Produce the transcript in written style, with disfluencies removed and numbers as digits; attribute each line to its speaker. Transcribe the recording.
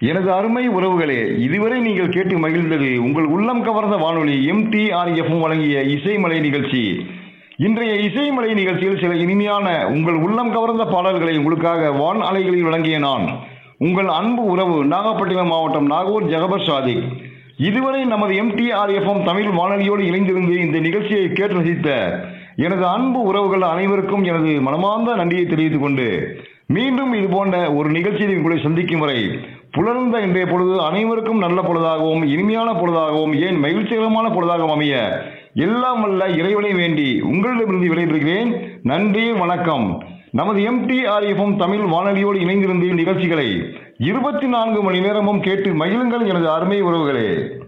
Speaker 1: எனது அருமை உறவுகளே, இதுவரை நீங்கள் கேட்டு மகிழ்ந்தது உங்கள் உள்ளம் கவர்ந்த வானொலி MTRFM வழங்கிய இசைமலை நிகழ்ச்சி. இன்றைய இசைமலை நிகழ்ச்சியில் சில இனிமையான உங்கள் உள்ளம் கவர்ந்த பாடல்களை உங்களுக்காக வான் அலைகளில் வழங்கிய நான் உங்கள் அன்பு உறவு நாகப்பட்டினம் மாவட்டம் நாகூர் ஜகபர் சாதிக். இதுவரை நமது MTRFM தமிழ் வானொலியோடு இணைந்திருந்து இந்த நிகழ்ச்சியை கேட்டு ரசித்த எனது அன்பு உறவுகள் அனைவருக்கும் எனது மனமார்ந்த நன்றியை தெரிவித்துக் கொண்டு மீண்டும் இது போன்ற ஒரு நிகழ்ச்சியில் உங்களை சந்திக்கும் வரை புலர்ந்த இன்றைய பொழுது அனைவருக்கும் நல்ல பொழுதாகவும் இனிமையான பொழுதாகவும் ஏன் மகிழ்ச்சிகரமான பொழுதாகவும் அமைய எல்லாம் வல்ல இறைவனை வேண்டி உங்களிடமிருந்து விடைபெறுகிறேன். நன்றி, வணக்கம். நமது MTRFM தமிழ் வானொலியோடு இணைந்திருந்த நிகழ்ச்சிகளை 24 மணி நேரமும் கேட்டு மகிழுங்கள் எனது அருமை உறவுகளே.